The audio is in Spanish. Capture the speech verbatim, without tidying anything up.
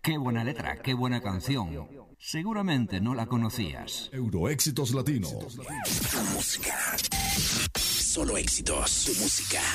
Qué buena letra, qué buena canción. Seguramente no la conocías. Euroéxitos Latino. Tu música. Solo éxitos. Tu música.